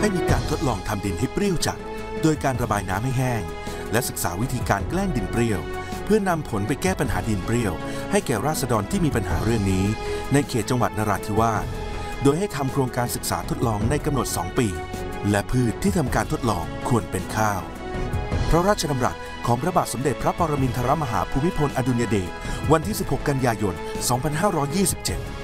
ให้มีการทดลองทำดินให้เปรี้ยวจัดโดยการระบายน้ำให้แห้งและศึกษาวิธีการแกล้งดินเปรี้ยวเพื่อนำผลไปแก้ปัญหาดินเปรี้ยวให้แก่ราษฎรที่มีปัญหาเรื่องนี้ในเขตจังหวัดนราธิวาสโดยให้ทำโครงการศึกษาทดลองในกำหนด2 ปีและพืชที่ทำการทดลองควรเป็นข้าวพระราชดำรัสของพระบาทสมเด็จพระปรมินทรมหาภูมิพลอดุลยเดชวันที่ 16 กันยายน 2527